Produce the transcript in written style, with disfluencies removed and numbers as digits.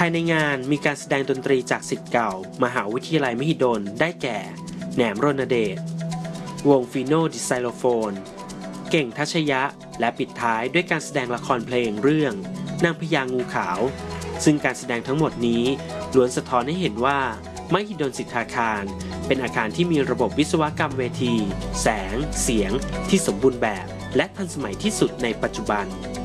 ายในงานมีการแสดงดนตรีจากศิษย์เก่ามหาวิทยาลัยมหิดลได้แก่แหนมรณเดชวงฟีโนดิไซโลโฟนเก่งทัชยะและปิดท้ายด้วยการแสดงละครเพลงเรื่องนางพญางูขาวซึ่งการแสดงทั้งหมดนี้ล้วนสะท้อนให้เห็นว่ามหิดลสิทธาคารเป็นอาคารที่มีระบบวิศวกรรมเวทีแสงเสียงที่สมบูรณ์แบบและทันสมัยที่สุดในปัจจุบัน